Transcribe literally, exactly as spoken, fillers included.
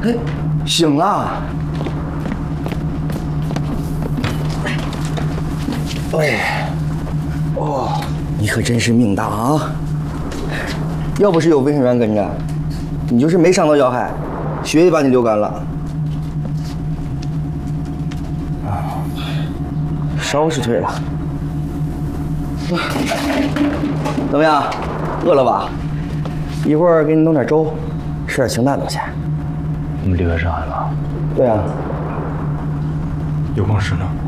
哎，醒了。哎，哦，你可真是命大啊！要不是有卫生员跟着，你就是没伤到要害，血也把你流干了。啊，烧是退了。怎么样，饿了吧？一会儿给你弄点粥，吃点清淡东西。 你们离开上海了？ 对啊。 有矿石呢？